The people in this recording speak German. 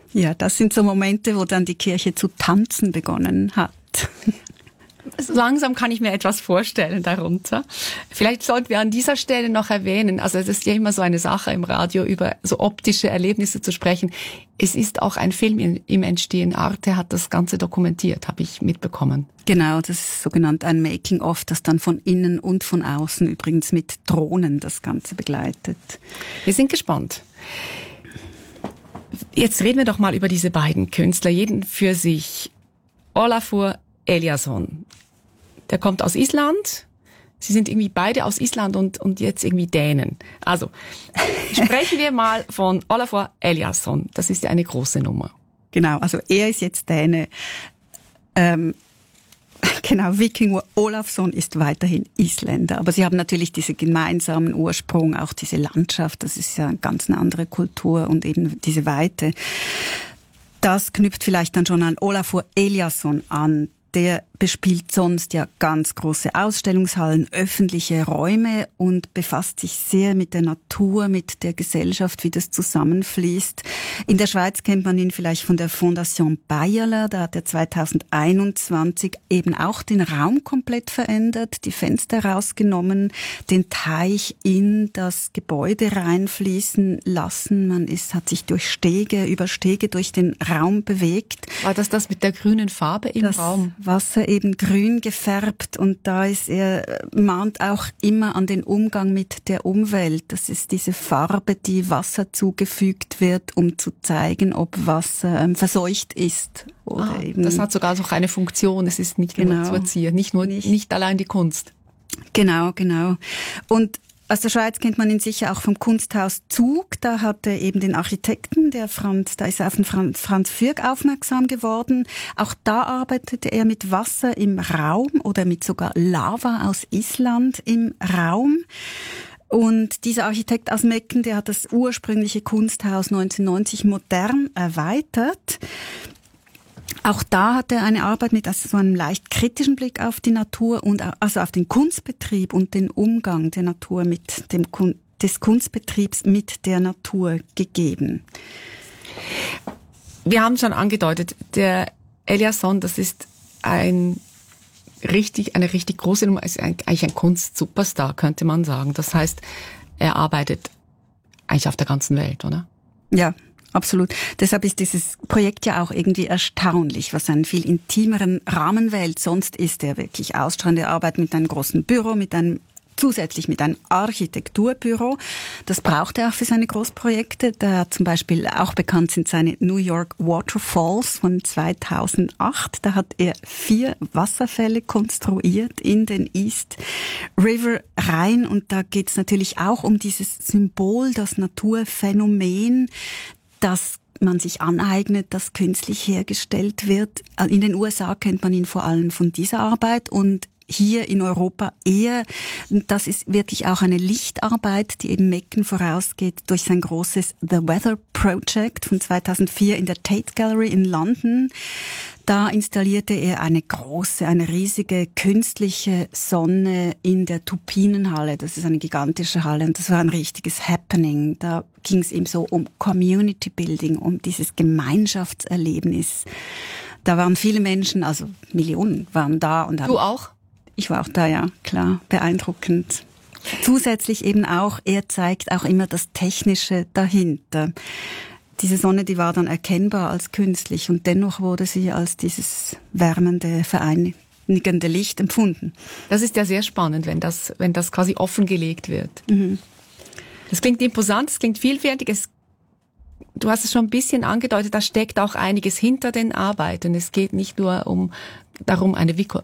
Ja, das sind so Momente, wo dann die Kirche zu tanzen begonnen hat. Langsam kann ich mir etwas vorstellen darunter. Vielleicht sollten wir an dieser Stelle noch erwähnen, also es ist ja immer so eine Sache im Radio, über so optische Erlebnisse zu sprechen. Es ist auch ein Film im Entstehen. Arte hat das Ganze dokumentiert, habe ich mitbekommen. Genau, das ist sogenannt ein Making-of, das dann von innen und von außen übrigens mit Drohnen das Ganze begleitet. Wir sind gespannt. Jetzt reden wir doch mal über diese beiden Künstler, jeden für sich. Ólafur Eliasson, der kommt aus Island. Sie sind irgendwie beide aus Island und jetzt irgendwie Dänen. Also, sprechen wir mal von Ólafur Eliasson. Das ist ja eine große Nummer. Genau, also er ist jetzt Däne. Genau, Víkingur Ólafsson ist weiterhin Isländer. Aber sie haben natürlich diesen gemeinsamen Ursprung, auch diese Landschaft. Das ist ja eine ganz andere Kultur und eben diese Weite. Das knüpft vielleicht dann schon an Ólafur Eliasson an. Der bespielt sonst ja ganz große Ausstellungshallen, öffentliche Räume und befasst sich sehr mit der Natur, mit der Gesellschaft, wie das zusammenfließt. In der Schweiz kennt man ihn vielleicht von der Fondation Bayerler. Da hat er 2021 eben auch den Raum komplett verändert, die Fenster rausgenommen, den Teich in das Gebäude reinfließen lassen. Hat sich über Stege durch den Raum bewegt. War das mit der grünen Farbe im Raum? Wasser eben grün gefärbt und da mahnt auch immer an den Umgang mit der Umwelt. Das ist diese Farbe, die Wasser zugefügt wird, um zu zeigen, ob Wasser verseucht ist. Oder eben das hat sogar noch eine Funktion. Es ist nicht nur zu erziehen, nicht allein die Kunst. Genau. Und aus der Schweiz kennt man ihn sicher auch vom Kunsthaus Zug. Da hat er eben den Architekten, da ist er auf den Franz Fürg aufmerksam geworden. Auch da arbeitete er mit Wasser im Raum oder mit sogar Lava aus Island im Raum. Und dieser Architekt aus Mecken, der hat das ursprüngliche Kunsthaus 1990 modern erweitert. Auch da hat er eine Arbeit mit so einem leicht kritischen Blick auf die Natur und also auf den Kunstbetrieb und den Umgang der Natur des Kunstbetriebs mit der Natur gegeben. Wir haben schon angedeutet, der Eliasson, das ist eine richtig große Nummer, ist eigentlich ein Kunstsuperstar, könnte man sagen. Das heißt, er arbeitet eigentlich auf der ganzen Welt, oder? Ja. Absolut. Deshalb ist dieses Projekt ja auch irgendwie erstaunlich, was einen viel intimeren Rahmen wählt. Sonst ist er wirklich ausstrahlende Arbeit mit einem großen Büro, zusätzlich mit einem Architekturbüro. Das braucht er auch für seine Großprojekte. Da zum Beispiel auch bekannt sind seine New York Waterfalls von 2008. Da hat er 4 Wasserfälle konstruiert in den East River rein. Und da geht es natürlich auch um dieses Symbol, das Naturphänomen, das man sich aneignet, das künstlich hergestellt wird. In den USA kennt man ihn vor allem von dieser Arbeit und hier in Europa eher. Das ist wirklich auch eine Lichtarbeit, die eben Mecken vorausgeht durch sein großes The Weather Project von 2004 in der Tate Gallery in London. Da installierte er eine riesige künstliche Sonne in der Tupinenhalle. Das ist eine gigantische Halle und das war ein richtiges Happening. Da ging es eben so um Community Building, um dieses Gemeinschaftserlebnis. Da waren viele Menschen, also Millionen waren da. Und du auch? Ich war auch da, ja, klar, beeindruckend. Zusätzlich eben auch, er zeigt auch immer das Technische dahinter. Diese Sonne, die war dann erkennbar als künstlich und dennoch wurde sie als dieses wärmende, vereinigende Licht empfunden. Das ist ja sehr spannend, wenn das quasi offengelegt wird. Mhm. Das klingt imposant, das klingt vielfältig. Du hast es schon ein bisschen angedeutet, da steckt auch einiges hinter den Arbeiten. Es geht nicht nur darum, eine